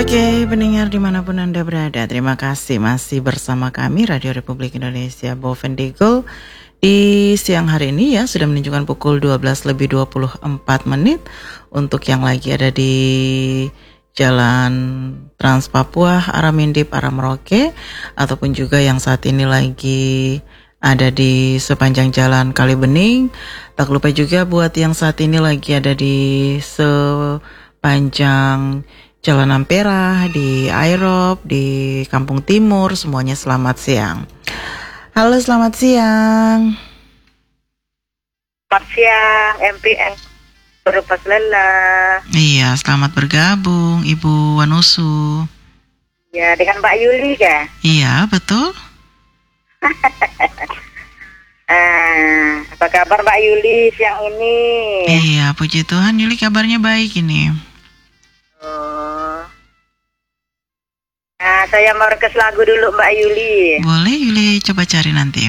Oke, pendengar dimanapun Anda berada, terima kasih masih bersama kami Radio Republik Indonesia Bovendigul. Di siang hari ini ya sudah menunjukkan pukul 12:24 untuk yang lagi ada di Jalan Trans Papua arah Mindip arah Merauke, ataupun juga yang saat ini lagi ada di sepanjang Jalan Kalibening. Tak lupa juga buat yang saat ini lagi ada di sepanjang Jalan Ampera, di Aerob, di Kampung Timur, semuanya selamat siang. Halo, selamat siang. Selamat siang, MPN Berupas Lelah. Iya, selamat bergabung, Ibu Wanusu. Ya, dengan Mbak Yuli ya? Iya, betul. Apa kabar Mbak Yuli siang ini? Iya, puji Tuhan, Yuli kabarnya baik ini. Nah, saya mau request lagu dulu Mbak Yuli. Boleh, Yuli coba cari nanti.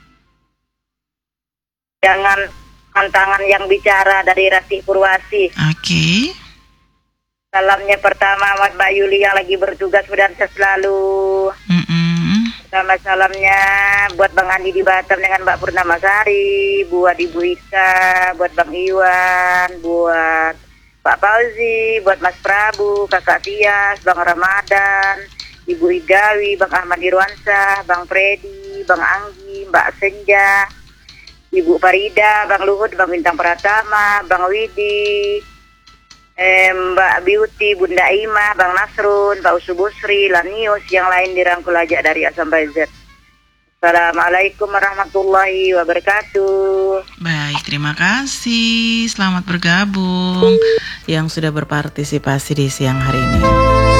Jangan tantangan yang bicara dari Ratih Purwasi. Oke. Salamnya pertama buat Mbak Yuli yang lagi bertugas, mudah selalu. Sama salamnya buat Bang Andi di Batam dengan Mbak Purnamasari, buat Ibu Ika, buat Bang Iwan, buat Pak Fauzi, buat Mas Prabu, Kakak Tias, Bang Ramadan, Ibu Igawi, Bang Ahmad Irwansyah, Bang Freddy, Bang Anggi, Mbak Senja, Ibu Farida, Bang Luhut, Bang Bintang Pratama, Bang Widi, Mbak Beauty, Bunda Ima, Bang Nasrun, Pak Usubusri, Lanius, yang lain dirangkul aja dari A sampai Z. Assalamualaikum warahmatullahi wabarakatuh. Baik, terima kasih. Selamat bergabung yang sudah berpartisipasi di siang hari ini.